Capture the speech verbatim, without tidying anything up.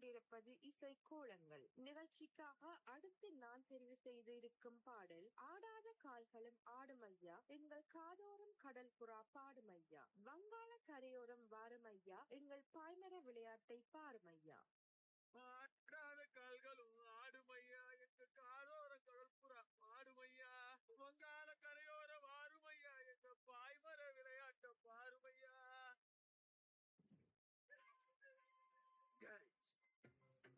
கொண்டிருப்பது இசை கோலங்கள் நிகழ்ச்சிக்காக அடுத்து நான் தெரிவு செய்து இருக்கும் பாடல் ஆடாத கால்களும் ஆடுமையா எங்கள் காதோறும் கடல் புறா பாடுமையா வங்காள கரையோரம் வாருமையா எங்கள் பாய்மர விளையாட்டை பாருமையா. ஆற்றாத கால்களும் ஆடுமையா எங்க காதோர கடற்புறா ஆடுமையா வங்காள